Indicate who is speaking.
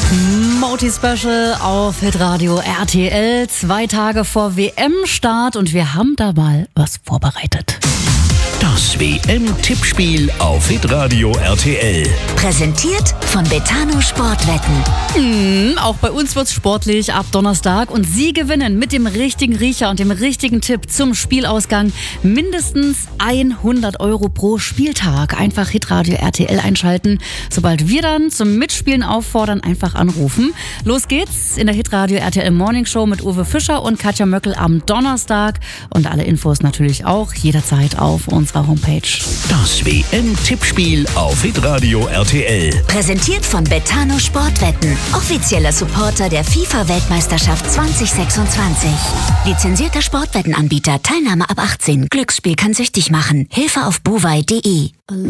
Speaker 1: Moti-Special auf Hitradio RTL, 2 Tage vor WM-Start und wir haben da mal was vorbereitet.
Speaker 2: Das WM-Tippspiel auf Hitradio RTL.
Speaker 3: Präsentiert von Betano Sportwetten.
Speaker 1: Auch bei uns wird's sportlich ab Donnerstag und Sie gewinnen mit dem richtigen Riecher und dem richtigen Tipp zum Spielausgang mindestens 100 € pro Spieltag. Einfach Hitradio RTL einschalten. Sobald wir dann zum Mitspielen auffordern, einfach anrufen. Los geht's in der Hitradio RTL Morning Show mit Uwe Fischer und Katja Möckel am Donnerstag. Und alle Infos natürlich auch jederzeit auf unserer Homepage.
Speaker 2: Das WM-Tippspiel auf Hitradio RTL.
Speaker 3: Präsentiert von Betano Sportwetten. Offizieller Supporter der FIFA-Weltmeisterschaft 2026. Lizenzierter Sportwettenanbieter. Teilnahme ab 18. Glücksspiel kann süchtig machen. Hilfe auf bovai.de.